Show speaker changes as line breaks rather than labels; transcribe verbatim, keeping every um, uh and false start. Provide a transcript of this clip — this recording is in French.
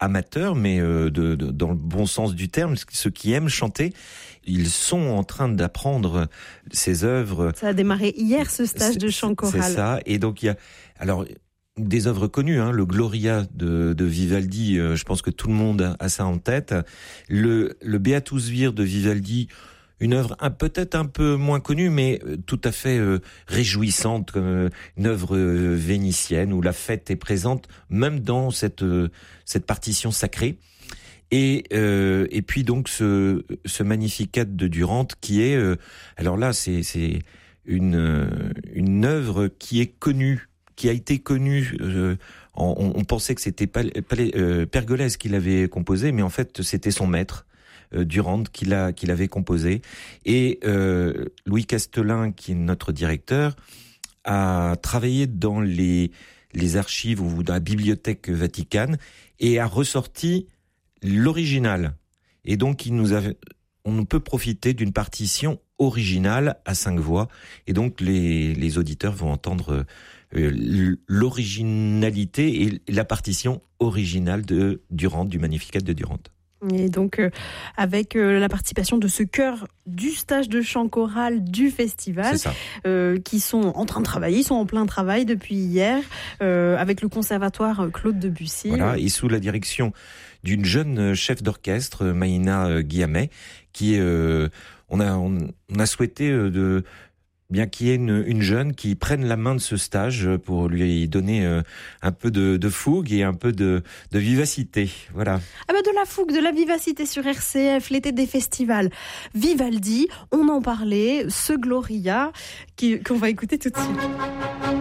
amateurs, mais euh, de, de, dans le bon sens du terme, ceux qui aiment chanter, ils sont en train d'apprendre ces œuvres.
Ça a démarré hier, ce stage de chant choral.
C'est ça, et donc il y a... Alors, des œuvres connues, hein, le Gloria de, de Vivaldi, euh, je pense que tout le monde a ça en tête. Le, le Beatus Vir de Vivaldi, une œuvre un, peut-être un peu moins connue, mais tout à fait euh, réjouissante, comme euh, une œuvre euh, vénitienne où la fête est présente, même dans cette euh, cette partition sacrée. Et euh, et puis donc ce ce Magnificat de Durand qui est, euh, alors là c'est c'est une une œuvre qui est connue, qui a été connue. Euh, on, on pensait que c'était pas euh, Pergolèse qui l'avait composée, mais en fait c'était son maître. Durand qui l'a qui l'avait composé, et euh, Louis Castelin, qui est notre directeur, a travaillé dans les les archives ou dans la bibliothèque Vaticane et a ressorti l'original. Et donc il nous a, on peut profiter d'une partition originale à cinq voix, et donc les les auditeurs vont entendre euh, l'originalité et la partition originale de Durand, du Magnificat de Durand.
Et donc, euh, avec euh, la participation de ce chœur du stage de chant choral du festival, euh, qui sont en train de travailler, ils sont en plein travail depuis hier, euh, avec le conservatoire Claude Debussy.
Voilà, et sous la direction d'une jeune chef d'orchestre, Maïna Guillamet, qui, euh, on a, on, on a souhaité euh, de... bien qu'il y ait une, une jeune qui prenne la main de ce stage pour lui donner euh, un peu de, de fougue et un peu de, de vivacité. Voilà.
Ah bah de la fougue, de la vivacité sur R C F, l'été des festivals. Vivaldi, on en parlait, ce Gloria qui, qu'on va écouter tout de suite.